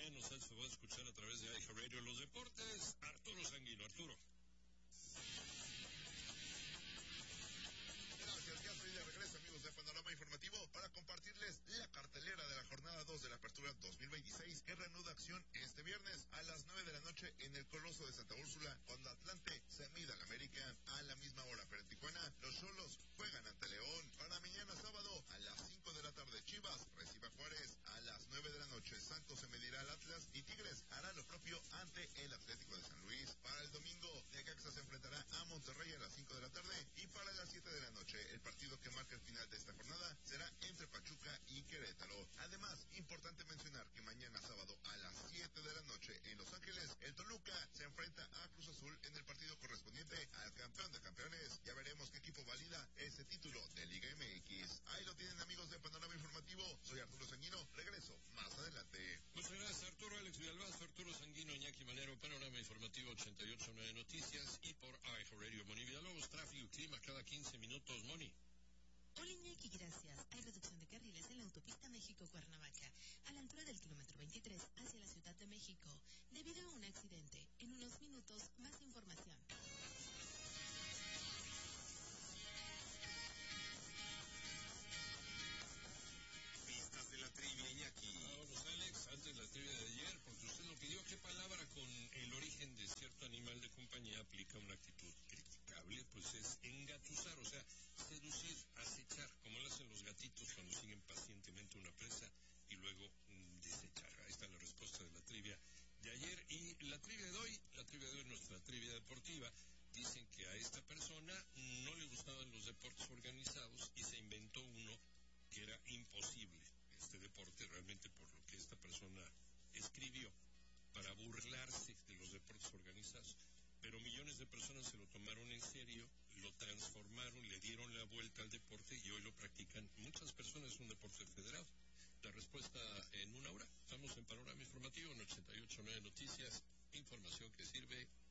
menos él se va a escuchar a través de iHeartRadio. Los deportes, Arturo Sanguino. Arturo. Gracias, ya estoy de regreso, amigos de Panorama Informativo, para compartirles la cartelera de la jornada 2 de la Apertura 2026, que reanuda acción este viernes a las 9 de la noche en el Coloso de Santa Úrsula, cuando Atlante se mida al América a la misma hora. Pero en Tijuana, los Xolos juegan ante León. Para mañana sábado, a las 5 de la tarde, Chivas recibe a Juárez. A las 9 de la noche, Santos se medirá al Atlas y Tigres hará lo propio ante el Atlético de San Luis. Para el domingo, Necaxa se enfrentará a Monterrey a las 5 de la tarde, y para las 7 de la noche, el partido que marca el final de esta jornada será entre Pachuca y Querétaro. Además, importante mencionar que mañana sábado a las 7 de la noche en Los Ángeles, el Toluca se enfrenta a Cruz Azul en el partido correspondiente al campeón de campeones. Ya veremos qué equipo valida ese título de Liga MX. Ahí lo tienen, amigos de Panorama Informativo. Soy Arturo Sanguino. Regreso más adelante. Muchas gracias, Arturo. Alex Villalbazo, Arturo Sanguino, Iñaki Manero, Panorama Informativo 88.9 Noticias y por iHeartRadio. Moni Villalobos, tráfico y clima cada 15 minutos. Moni. Hola Iñaki, gracias. Hay reducción de carriles en la autopista México-Cuernavaca, a la altura del kilómetro 23 hacia la Ciudad de México, debido a un accidente. En unos minutos, más información. Pistas de la trivia, Iñaki. Vámonos, Alex, antes de la trivia de ayer, porque usted lo pidió. ¿Qué palabra con el origen de cierto animal de compañía aplica una actitud criticable? Pues es engatusar, o sea, seducir, acechar, como lo hacen los gatitos cuando siguen pacientemente una presa y luego desechar. Ahí está la respuesta de la trivia de ayer. Y la trivia de hoy, nuestra trivia deportiva. Dicen que a esta persona no le gustaban los deportes organizados y se inventó uno que era imposible, este deporte, realmente, por lo que esta persona escribió, para burlarse de los deportes organizados. Pero millones de personas se lo tomaron en serio, lo transformaron, le dieron la vuelta al deporte y hoy lo practican muchas personas. Es un deporte federado. La respuesta en una hora. Estamos en Panorama Informativo en 88.9 Noticias, información que sirve